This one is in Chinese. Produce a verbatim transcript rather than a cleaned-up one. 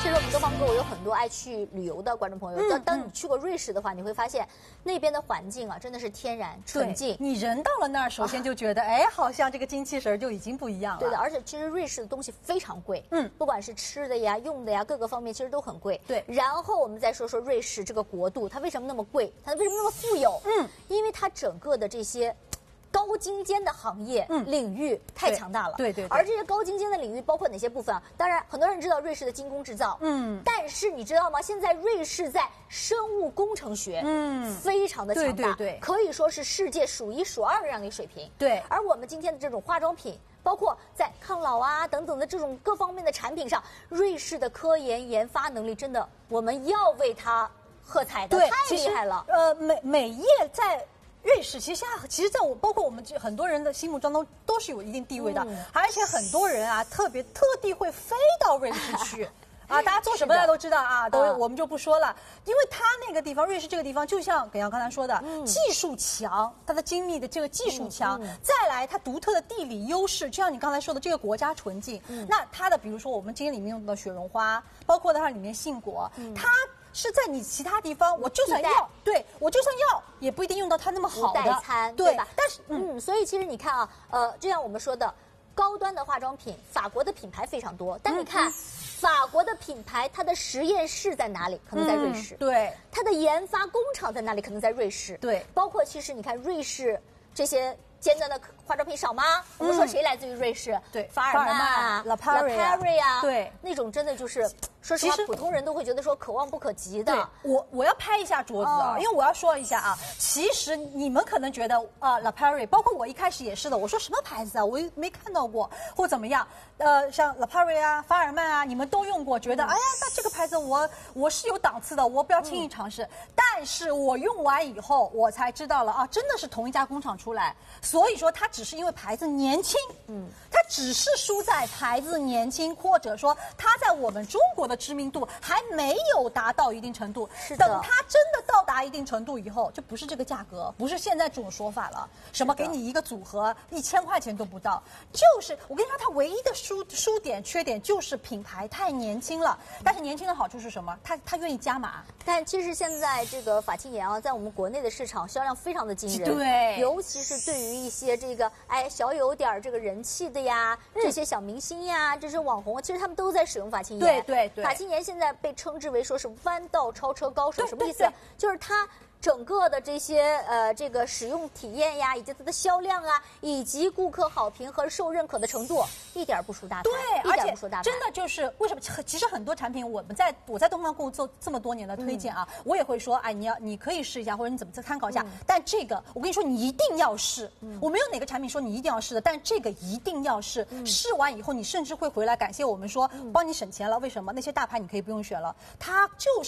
其实我们东方购物有很多爱去旅游的观众朋友，当、嗯、当你去过瑞士的话，你会发现那边的环境啊，真的是天然纯净。 你人到了那儿，首先就觉得，啊、哎，好像这个精气神就已经不一样了。 对的，而且其实瑞士的东西非常贵，嗯，不管是吃的呀、用的呀，各个方面其实都很贵。 对， 然后我们再说说瑞士这个国度，它为什么那么贵？它为什么那么富有？嗯，因为它整个的这些。高精尖的行业、嗯、领域太强大了， 对 对, 对, 对。 而这些高精尖的领域包括哪些部分啊？当然，很多人知道瑞士的精工制造，嗯，但是你知道吗？现在瑞士在生物工程学，嗯，非常的强大， 对对对， 可以说是世界数一数二的这样的一个水平。 对。 而我们今天的这种化妆品，包括在抗老啊等等的这种各方面的产品上，瑞士的科研研发能力真的，我们要为它喝彩的，太厉害了。 呃，美美业在。瑞士其实现在，其实在我包括我们很多人的心目当中都是有一定地位的，嗯、而且很多人啊特别特地会飞到瑞士去。啊，大家做什么大家都知道啊，都我们就不说了，因为它那个地方，瑞士这个地方，就像耿阳刚才说的，嗯、技术强，它的精密的这个技术强，嗯嗯、再来它独特的地理优势，就像你刚才说的，这个国家纯净，嗯、那它的比如说我们今天里面用的雪绒花，包括它里面杏果，嗯、它。是在你其他地方，我就算要，对我就算要，也不一定用到它那么好的代餐， 对, 对吧？但是，嗯，所以其实你看啊，呃，就像我们说的，高端的化妆品，法国的品牌非常多，但你看，嗯、法国的品牌，它的实验室在哪里？可能在瑞士。 嗯、对， 它的研发工厂在哪里？可能在瑞士。 对， 包括其实你看瑞士这些。尖端的化妆品少吗？我们说谁来自于瑞士？ 对， 法尔曼、 La Prairie 啊， 对， 那种真的就是，说实话，普通人都会觉得说可望不可及的。 我我要拍一下桌子啊，因为我要说一下啊，其实你们可能觉得啊 La Prairie， 包括我一开始也是的，我说什么牌子啊，我没看到过或怎么样。呃，像 La Prairie 啊、法尔曼啊，你们都用过，觉得哎呀，那这个牌子我我是有档次的，我不要轻易尝试。但是我用完以后，我才知道了啊，真的是同一家工厂出来。所以说，它只是因为牌子年轻，嗯，它只是输在牌子年轻，或者说它在我们中国的知名度还没有达到一定程度。 是的。 等它真的到达一定程度以后，就不是这个价格，不是现在这种说法了。什么给你一个组合一千块钱都不到，就是我跟你说，它唯一的输输点缺点就是品牌太年轻了。但是年轻的好处是什么？它它愿意加码。 但其实现在这个法沁颜啊，在我们国内的市场销量非常的惊人， 对， 尤其是对于一些这个哎小有点这个人气的呀，嗯、这些小明星呀，这些网红，其实他们都在使用法沁颜。 对对对， 法沁颜现在被称之为说是弯道超车高手，什么意思？就是它。整个的这些呃这个使用体验呀，以及它的销量啊，以及顾客好评和受认可的程度，一点不输大牌， 对， 一点不输大牌。 真的就是为什么？其实很多产品，我们在我在东方购物做这么多年的推荐啊，嗯、我也会说，哎，你要你可以试一下，或者你怎么再参考一下。嗯、但这个我跟你说，你一定要试。嗯、我没有哪个产品说你一定要试的，但这个一定要试。嗯、试完以后，你甚至会回来感谢我们说，帮你省钱了。为什么？那些大牌你可以不用选了，它就是。